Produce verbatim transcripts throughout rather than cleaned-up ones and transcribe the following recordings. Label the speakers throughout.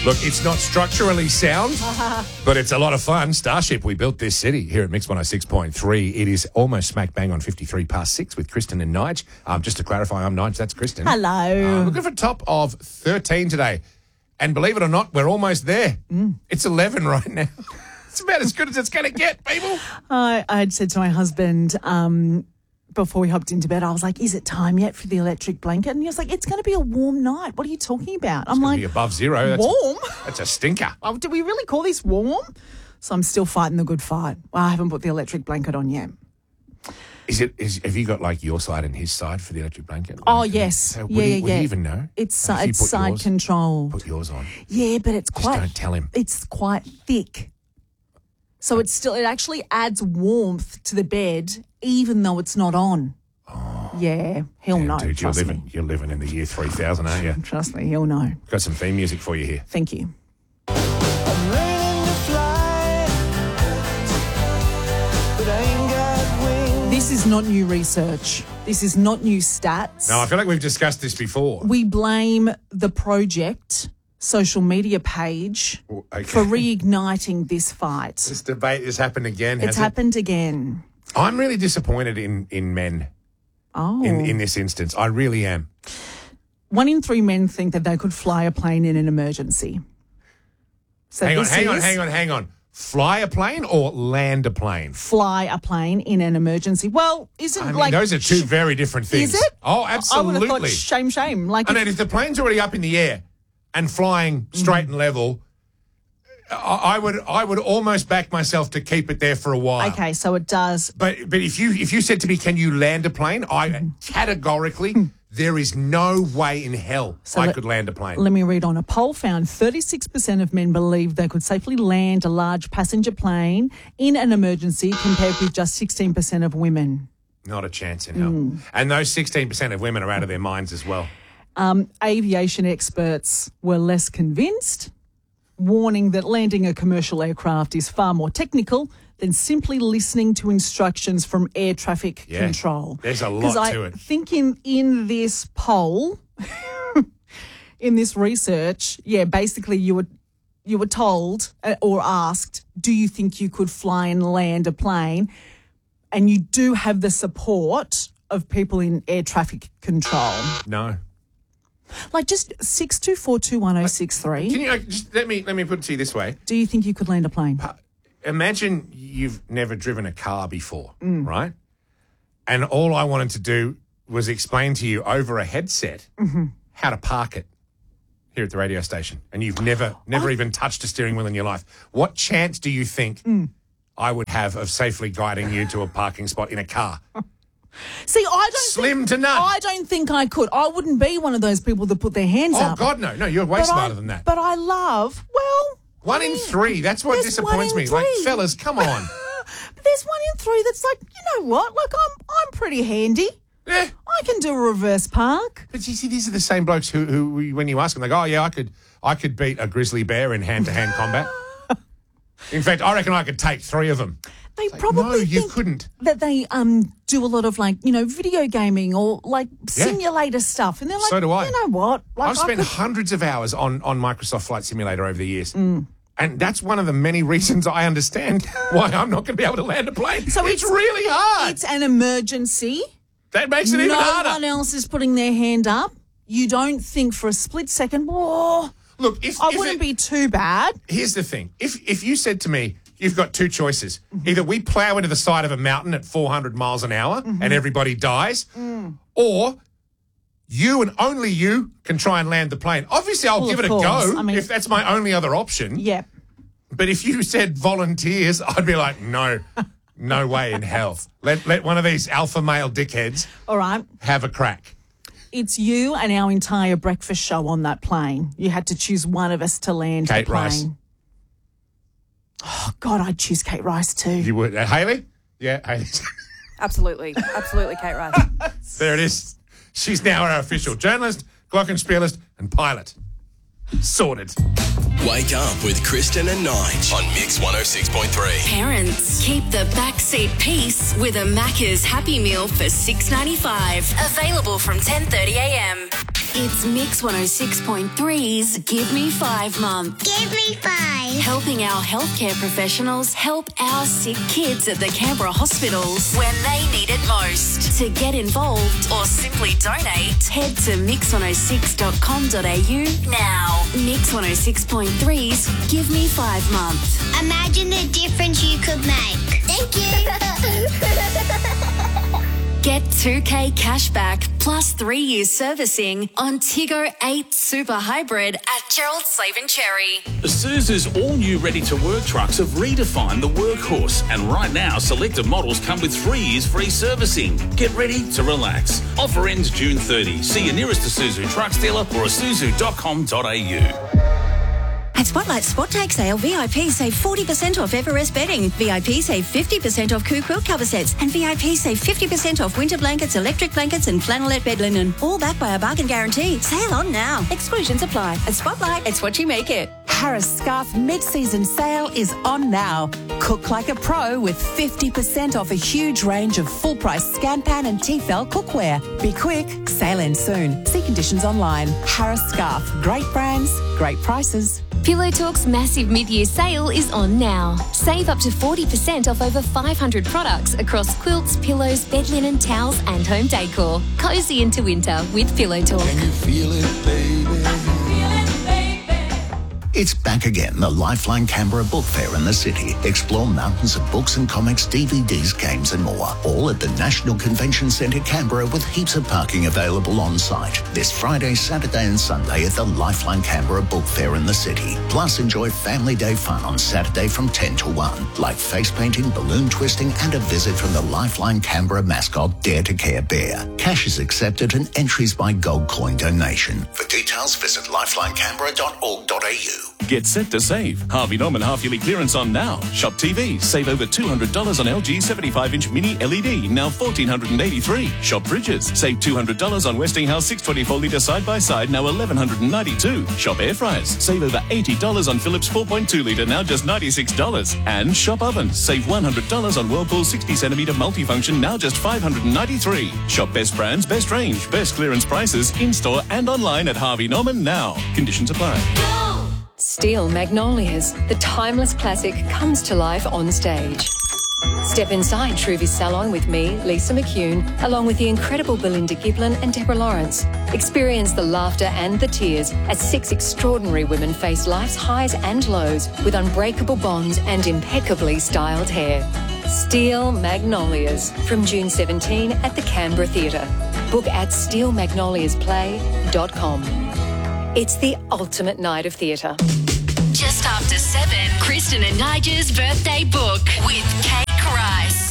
Speaker 1: Look, it's not structurally sound, but it's a lot of fun. Starship, we built this city here at Mix one oh six point three. It is almost smack bang on fifty-three past six with Kristen and Nige. Um, just to clarify, I'm Nige, that's Kristen.
Speaker 2: Hello.
Speaker 1: Uh, looking for a top of thirteen today. And believe it or not, we're almost there. Mm. It's eleven right now. It's about as good as it's going to get, people.
Speaker 2: I I'd said to my husband um, before we hopped into bed, I was like, is it time yet for the electric blanket? And he was like, it's going to be a warm night. What are you talking about? I'm like,
Speaker 1: be above zero. That's
Speaker 2: warm?
Speaker 1: A, that's a stinker.
Speaker 2: Oh, do we really call this warm? So I'm still fighting the good fight. Well, I haven't put the electric blanket on yet.
Speaker 1: Is it? Is, have you got like your side and his side for the electric blanket?
Speaker 2: Oh,
Speaker 1: like,
Speaker 2: yes.
Speaker 1: So
Speaker 2: yeah,
Speaker 1: would he,
Speaker 2: yeah,
Speaker 1: would
Speaker 2: yeah.
Speaker 1: he even know?
Speaker 2: It's,
Speaker 1: Like,
Speaker 2: uh, it's side
Speaker 1: yours,
Speaker 2: control.
Speaker 1: Put yours on.
Speaker 2: Yeah, but it's
Speaker 1: Just
Speaker 2: quite...
Speaker 1: don't tell him.
Speaker 2: It's quite thick. So it's still, it actually adds warmth to the bed, even though it's not on. Oh, yeah, he'll
Speaker 1: damn,
Speaker 2: know.
Speaker 1: Dude, you're
Speaker 2: trust
Speaker 1: living,
Speaker 2: me.
Speaker 1: you're living in the year three thousand, aren't you?
Speaker 2: Trust me, he'll know.
Speaker 1: Got some theme music for you here.
Speaker 2: Thank you. This is not new research. This is not new stats.
Speaker 1: No, I feel like we've discussed this before.
Speaker 2: We blame the project social media page
Speaker 1: okay.
Speaker 2: for reigniting this fight.
Speaker 1: This debate has happened again, has
Speaker 2: It's
Speaker 1: it?
Speaker 2: happened again.
Speaker 1: I'm really disappointed in, in men
Speaker 2: Oh.
Speaker 1: in, in this instance. I really am.
Speaker 2: One in three men think that they could fly a plane in an emergency. So
Speaker 1: hang on,
Speaker 2: this
Speaker 1: hang on,
Speaker 2: is
Speaker 1: hang on, hang on. Fly a plane or land a plane?
Speaker 2: Fly a plane in an emergency. Well, isn't
Speaker 1: I mean,
Speaker 2: like
Speaker 1: those are two very different things.
Speaker 2: Is it?
Speaker 1: Oh,
Speaker 2: I would
Speaker 1: absolutely.
Speaker 2: have thought shame, shame. Like
Speaker 1: I
Speaker 2: if-
Speaker 1: mean, if the plane's already up in the air and flying straight and level, I, I would I would almost back myself to keep it there for a while.
Speaker 2: okay, so it does.
Speaker 1: But but if you if you said to me, can you land a plane? I categorically, there is no way in hell
Speaker 2: So
Speaker 1: I
Speaker 2: let-
Speaker 1: could land a plane.
Speaker 2: Let me read on. A poll found thirty-six percent of men believe they could safely land a large passenger plane in an emergency compared with just sixteen percent of women.
Speaker 1: Not a chance in hell. And those sixteen percent of women are out of their minds as well.
Speaker 2: Um, aviation experts were less convinced, warning that landing a commercial aircraft is far more technical than simply listening to instructions from air traffic
Speaker 1: Yeah,
Speaker 2: control.
Speaker 1: there's a lot
Speaker 2: 'Cause I
Speaker 1: to it.
Speaker 2: think in, in this poll, in this research, yeah, basically you were you were told uh, or asked, do you think you could fly and land a plane? And you do have the support of people in air traffic control.
Speaker 1: No.
Speaker 2: Like just six two four two one oh six three.
Speaker 1: Can you uh, just let me let me put it to you this way?
Speaker 2: Do you think you could land a plane?
Speaker 1: Imagine you've never driven a car before, right? And all I wanted to do was explain to you over a headset how to park it here at the radio station, and you've never never even touched a steering wheel in your life. What chance do you think I would have of safely guiding you to a parking spot in a car?
Speaker 2: See, I don't
Speaker 1: Slim
Speaker 2: think,
Speaker 1: to none.
Speaker 2: I don't think I could. I wouldn't be one of those people that put their hands
Speaker 1: Oh,
Speaker 2: up.
Speaker 1: God, no. No, you're way
Speaker 2: But
Speaker 1: smarter
Speaker 2: I,
Speaker 1: than that.
Speaker 2: But I love, well...
Speaker 1: One
Speaker 2: I
Speaker 1: in
Speaker 2: mean,
Speaker 1: three. That's what
Speaker 2: there's
Speaker 1: disappoints
Speaker 2: one in
Speaker 1: me. Like,
Speaker 2: three.
Speaker 1: fellas, come on.
Speaker 2: But there's one in three that's like, you know what? Like, I'm I'm pretty handy.
Speaker 1: Yeah.
Speaker 2: I can do a reverse park.
Speaker 1: But you see, these are the same blokes who, who when you ask them, they go, oh, yeah, I could I could beat a grizzly bear in hand-to-hand combat. In fact, I reckon I could take three of them.
Speaker 2: They
Speaker 1: like,
Speaker 2: probably
Speaker 1: no, you
Speaker 2: think
Speaker 1: couldn't.
Speaker 2: that they um do a lot of, like, you know, video gaming or, like,
Speaker 1: Yeah.
Speaker 2: simulator stuff. And they're like,
Speaker 1: So do I.
Speaker 2: you know what? Like,
Speaker 1: I've
Speaker 2: I
Speaker 1: spent
Speaker 2: could-
Speaker 1: hundreds of hours on, on Microsoft Flight Simulator over the years. And that's one of the many reasons I understand why I'm not going to be able to land a plane.
Speaker 2: So
Speaker 1: it's,
Speaker 2: it's-
Speaker 1: really hard.
Speaker 2: It's an emergency.
Speaker 1: That makes it even
Speaker 2: No
Speaker 1: harder.
Speaker 2: one else is putting their hand up. You don't think for a split second, whoa,
Speaker 1: Look, if,
Speaker 2: I
Speaker 1: if
Speaker 2: wouldn't
Speaker 1: it-
Speaker 2: be too bad.
Speaker 1: Here's the thing. If if you said to me, you've got two choices. Either we plow into the side of a mountain at four hundred miles an hour and everybody dies, or you and only you can try and land the plane. Obviously, I'll
Speaker 2: Well,
Speaker 1: give
Speaker 2: of
Speaker 1: it a
Speaker 2: course.
Speaker 1: go
Speaker 2: I mean-
Speaker 1: if that's my only other option.
Speaker 2: Yeah.
Speaker 1: But if you said volunteers, I'd be like, no, no way in hell. Let, let one of these alpha male dickheads
Speaker 2: All right.
Speaker 1: have a crack.
Speaker 2: It's you and our entire breakfast show on that plane. You had to choose one of us to land
Speaker 1: Kate
Speaker 2: the plane.
Speaker 1: Rice.
Speaker 2: Oh, God, I'd choose Kate Rice too.
Speaker 1: You would. Uh, Hayley? Yeah, Hayley.
Speaker 3: Absolutely. Absolutely, Kate Rice.
Speaker 1: There it is. She's now our official journalist, glockenspielist, and pilot. Sorted.
Speaker 4: Wake up with Kristen and Nige on Mix one oh six point three.
Speaker 5: Parents, keep the backseat peace with a Macca's Happy Meal for six ninety-five. Available from ten thirty a m. It's Mix one oh six point three's Give Me Five month.
Speaker 6: Give me five.
Speaker 5: Helping our healthcare professionals help our sick kids at the Canberra hospitals when they need it most. To get involved or simply donate, head to mix one oh six dot com dot a u now. Mix one oh six point three's Give Me Five month.
Speaker 6: Imagine the difference you could make. Thank you.
Speaker 5: Get two K cash back plus three years servicing on Tiggo eight Super Hybrid at Gerald Slaven Cherry.
Speaker 7: Isuzu's all-new ready-to-work trucks have redefined the workhorse, and right now selected models come with three years free servicing. Get ready to relax. Offer ends June thirtieth. See your nearest Isuzu trucks dealer or isuzu dot com dot a u.
Speaker 8: At Spotlight Spot Take Sale, V I P save forty percent off Everest bedding. V I P save fifty percent off Coo quilt cover sets. And V I P save fifty percent off winter blankets, electric blankets and flannelette bed linen. All backed by a bargain guarantee. Sale on now. Exclusions apply. At Spotlight, it's what you make it.
Speaker 9: Harris Scarf mid-season sale is on now. Cook like a pro with fifty percent off a huge range of full-price Scanpan and Tefal cookware. Be quick, sale ends soon. See conditions online. Harris Scarf. Great brands, great prices.
Speaker 10: Pillow Talk's massive mid-year sale is on now. Save up to forty percent off over five hundred products across quilts, pillows, bed linen, towels and home decor. Cozy into winter with Pillow Talk.
Speaker 11: Can you feel it, baby?
Speaker 12: It's back again, the Lifeline Canberra Book Fair in the city. Explore mountains of books and comics, D V Ds, games and more. All at the National Convention Centre, Canberra, with heaps of parking available on site. This Friday, Saturday and Sunday at the Lifeline Canberra Book Fair in the city. Plus enjoy Family Day fun on Saturday from ten to one. Like face painting, balloon twisting and a visit from the Lifeline Canberra mascot, Dare to Care Bear. Cash is accepted and entries by gold coin donation. For details, visit lifeline canberra dot org dot a u.
Speaker 13: Get set to save. Harvey Norman half-yearly clearance on now. Shop T Vs. Save over two hundred dollars on L G seventy-five inch mini L E D, now one thousand four hundred eighty-three dollars. Shop Fridges. Save two hundred dollars on Westinghouse six twenty-four litre side-by-side, now one thousand one hundred ninety-two dollars. Shop Air Fryers. Save over eighty dollars on Philips four point two litre, now just ninety-six dollars. And Shop Ovens. Save one hundred dollars on Whirlpool sixty centimetre multifunction, now just five hundred ninety-three dollars. Shop best brands, best range, best clearance prices, in-store and online at Harvey Norman now. Conditions apply.
Speaker 14: Steel Magnolias, the timeless classic, comes to life on stage. Step inside Truvy's salon with me, Lisa McCune, along with the incredible Belinda Giblin and Deborah Lawrence. Experience the laughter and the tears as six extraordinary women face life's highs and lows with unbreakable bonds and impeccably styled hair. Steel Magnolias from June seventeenth at the Canberra Theatre. Book at steel magnolias play dot com. It's the ultimate night of theatre.
Speaker 5: Just after seven, Kristen and Nigel's birthday book with Kate Rice.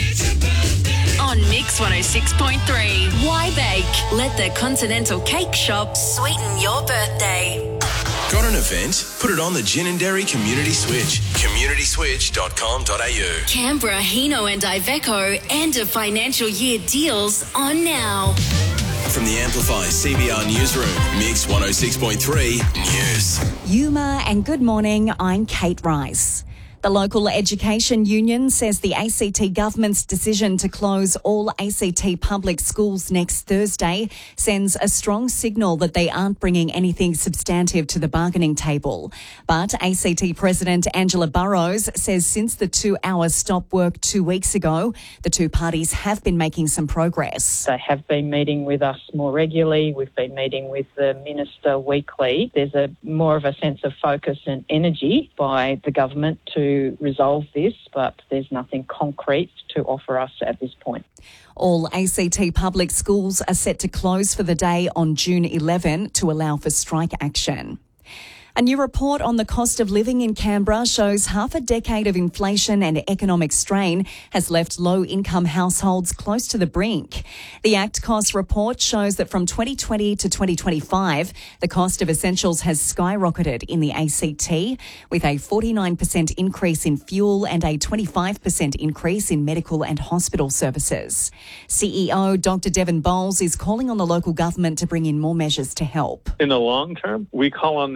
Speaker 5: On Mix one oh six point three. Why bake? Let the Continental Cake Shop sweeten your birthday.
Speaker 4: Got an event? Put it on the Gin and Dairy Community Switch. community switch dot com dot a u.
Speaker 5: Canberra, Hino and Iveco end of financial year deals on now.
Speaker 4: From the Amplify C B R Newsroom, Mix one oh six point three News.
Speaker 8: Yuma and good morning, I'm Kate Rice. The local education union says the A C T government's decision to close all A C T public schools next Thursday sends a strong signal that they aren't bringing anything substantive to the bargaining table. But A C T President Angela Burrows says since the two-hour stop work two weeks ago, the two parties have been making some progress.
Speaker 15: They have been meeting with us more regularly. We've been meeting with the Minister weekly. There's a more of a sense of focus and energy by the government to resolve this, but there's nothing concrete to offer us at this point.
Speaker 8: All A C T public schools are set to close for the day on June eleventh to allow for strike action. A new report on the cost of living in Canberra shows half a decade of inflation and economic strain has left low-income households close to the brink. The ACT Cost report shows that from twenty twenty to twenty twenty-five, the cost of essentials has skyrocketed in the A C T, with a forty-nine percent increase in fuel and a twenty-five percent increase in medical and hospital services. C E O Doctor Devon Bowles is calling on the local government to bring in more measures to help.
Speaker 16: In the long term, we call on the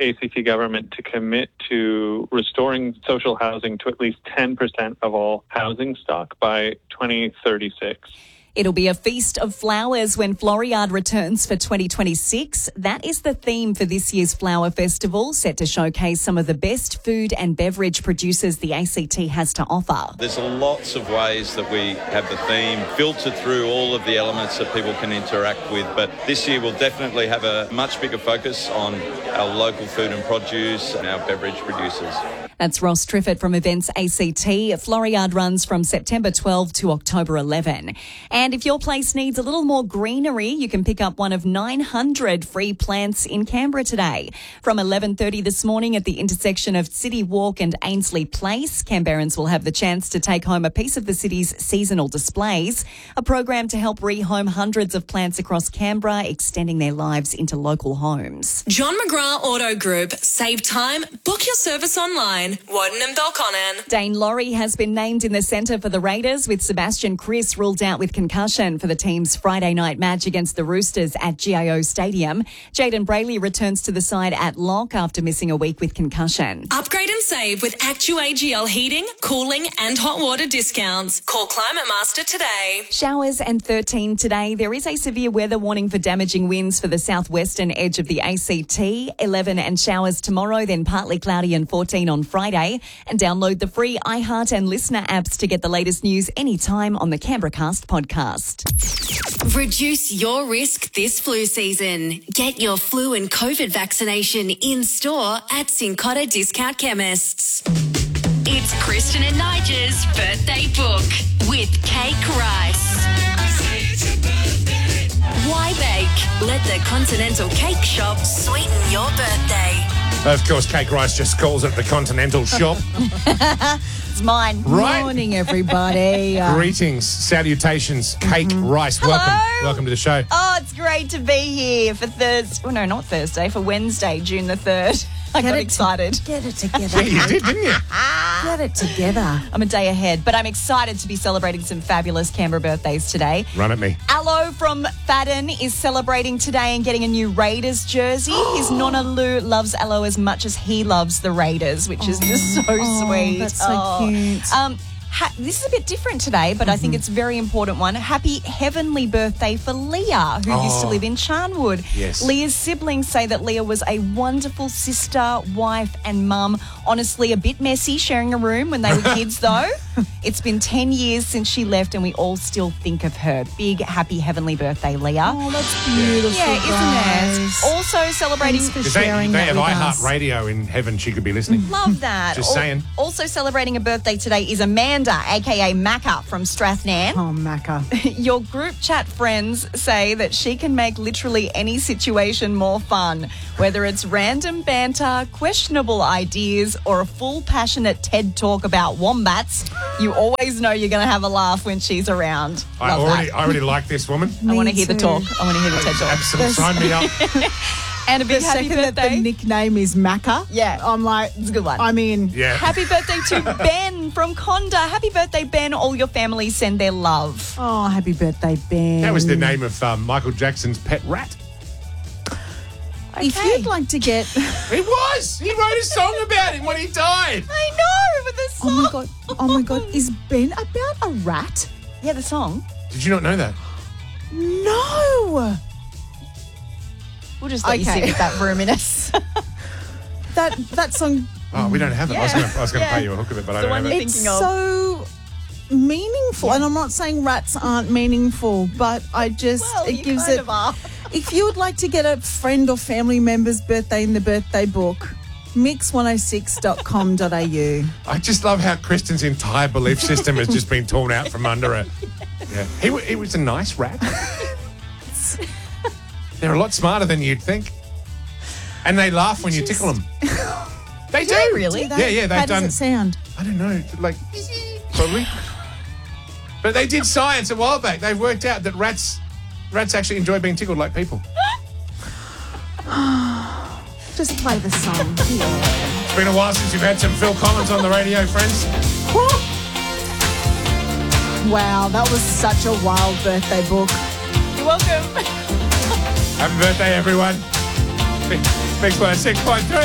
Speaker 16: A C T government to commit to restoring social housing to at least ten percent of all housing stock by twenty thirty-six.
Speaker 8: It'll be a feast of flowers when Floriade returns for twenty twenty-six. That is the theme for this year's Flower Festival, set to showcase some of the best food and beverage producers the A C T has to offer.
Speaker 17: There's lots of ways that we have the theme filtered through all of the elements that people can interact with, but this year we'll definitely have a much bigger focus on our local food and produce and our beverage producers.
Speaker 8: That's Ross Triffett from Events A C T. Floriade runs from September twelfth to October eleventh. And if your place needs a little more greenery, you can pick up one of nine hundred free plants in Canberra today. From eleven thirty this morning at the intersection of City Walk and Ainslie Place, Canberrans will have the chance to take home a piece of the city's seasonal displays, a program to help rehome hundreds of plants across Canberra, extending their lives into local homes.
Speaker 18: John McGrath Auto Group. Save time. Book your service online. Wodenham dot com.
Speaker 8: Dane Laurie has been named in the centre for the Raiders, with Sebastian Kris ruled out with concussion for the team's Friday night match against the Roosters at G I O Stadium. Jaden Brayley returns to the side at lock after missing a week with concussion.
Speaker 18: Upgrade and save with Actu A G L heating, cooling and hot water discounts. Call Climate Master today.
Speaker 8: Showers and thirteen today. There is a severe weather warning for damaging winds for the southwestern edge of the A C T. eleven and showers tomorrow, then partly cloudy and fourteen on Friday. And download the free iHeart and Listener apps to get the latest news anytime on the Canberra Cast podcast.
Speaker 5: Reduce your risk this flu season. Get your flu and COVID vaccination in store at Cincotta Discount Chemists. It's Kristen and Nigel's birthday book with Cake Rice. Why bake? Let the Continental Cake Shop sweeten your birthday.
Speaker 1: Of course, Cake Rice just calls it the Continental Shop.
Speaker 8: It's mine.
Speaker 1: Right.
Speaker 2: Morning, everybody. Uh,
Speaker 1: Greetings, salutations, Cake Rice.
Speaker 8: Hello.
Speaker 1: Welcome, welcome to the show.
Speaker 8: Oh, it's great to be here for Thursday. Oh, no, not Thursday, for Wednesday, June the third. I got excited.
Speaker 2: Get it together.
Speaker 1: Yeah, you did, didn't you?
Speaker 2: Get it together.
Speaker 8: I'm a day ahead, but I'm excited to be celebrating some fabulous Canberra birthdays today.
Speaker 1: Run at me.
Speaker 8: Aloe from Fadden is celebrating today and getting a new Raiders jersey. His Nonna Lou loves Aloe as much as he loves the Raiders, which is just so
Speaker 2: Oh,
Speaker 8: sweet.
Speaker 2: that's so cute.
Speaker 8: Um, ha- this is a bit different today, but I think it's a very important one. Happy heavenly birthday for Leah, who used to
Speaker 1: Oh.
Speaker 8: live in Charnwood.
Speaker 1: Yes.
Speaker 8: Leah's siblings say that Leah was a wonderful sister, wife and mum. Honestly, a bit messy sharing a room when they were kids, though. It's been ten years since she left and we all still think of her. Big, happy, heavenly birthday, Leah.
Speaker 2: Oh, that's beautiful.
Speaker 8: Yeah, isn't
Speaker 2: guys.
Speaker 8: it? Also celebrating...
Speaker 2: Thanks for
Speaker 1: If they,
Speaker 2: sharing
Speaker 1: if they
Speaker 2: that
Speaker 1: have
Speaker 2: with
Speaker 1: iHeart
Speaker 2: us.
Speaker 1: Radio in heaven, she could be listening.
Speaker 8: Love that.
Speaker 1: Just
Speaker 8: Al-
Speaker 1: saying.
Speaker 8: Also celebrating a birthday today is Amanda, a k a. Macca from Strathnan.
Speaker 2: Oh, Macca.
Speaker 8: Your group chat friends say that she can make literally any situation more fun, whether it's random banter, questionable ideas, or a full passionate TED talk about wombats. You always know you're going to have a laugh when she's around.
Speaker 1: I
Speaker 8: Love
Speaker 1: already,
Speaker 8: that.
Speaker 1: I already like this woman.
Speaker 8: I want to
Speaker 2: Me
Speaker 8: hear the
Speaker 2: too.
Speaker 8: talk. I want to hear the TED talk.
Speaker 1: Absolutely, sign me up.
Speaker 8: And a big
Speaker 2: The
Speaker 8: happy
Speaker 2: second that the
Speaker 8: birthday.
Speaker 2: nickname is Macca,
Speaker 8: Yeah.
Speaker 2: I'm like,
Speaker 8: It's a good one.
Speaker 2: I'm in.
Speaker 1: Yeah.
Speaker 8: Happy birthday to Ben from Conda. Happy birthday, Ben. All your families send their love.
Speaker 2: Oh, happy birthday, Ben.
Speaker 1: That was the name of um, Michael Jackson's pet rat.
Speaker 2: If you'd like to get...
Speaker 1: It was. He wrote a song about him when he died.
Speaker 8: I know, but the song.
Speaker 2: Oh, my God. Oh, my God. Is Ben about a rat?
Speaker 8: Yeah, the song.
Speaker 1: Did you not know that?
Speaker 2: No.
Speaker 8: We'll just let you
Speaker 2: Okay.
Speaker 8: sit with that for a minute.
Speaker 2: That that song,
Speaker 1: Oh, we don't have it. I was
Speaker 8: Yeah.
Speaker 1: going to I was going to
Speaker 8: Yeah.
Speaker 1: pay you a hook of it, but I
Speaker 8: The
Speaker 1: don't
Speaker 8: one
Speaker 1: have
Speaker 8: you
Speaker 1: it.
Speaker 2: it's
Speaker 8: thinking of.
Speaker 2: so meaningful. And I'm not saying rats aren't meaningful, but I just,
Speaker 8: Well,
Speaker 2: it
Speaker 8: you
Speaker 2: gives
Speaker 8: kind
Speaker 2: it...
Speaker 8: of are.
Speaker 2: If you would like to get a friend or family member's birthday in the birthday book, mix one oh six dot com dot a u.
Speaker 1: I just love how Kristen's entire belief system has just been torn out from under her. Yeah. He, wa- he was a nice rat. They're a lot smarter than you'd think. And they laugh when you tickle them. They do.
Speaker 8: really?
Speaker 1: Yeah, yeah, they've
Speaker 2: How
Speaker 1: done...
Speaker 2: does it sound?
Speaker 1: I don't know, like, probably. But they did science a while back. They've worked out that rats rats actually enjoy being tickled like people.
Speaker 2: Just play the song.
Speaker 1: It's been a while since you've had some Phil Collins on the radio, friends.
Speaker 2: Wow, that was such a wild birthday book.
Speaker 8: You're welcome.
Speaker 1: Happy birthday, everyone. Big one oh six point three.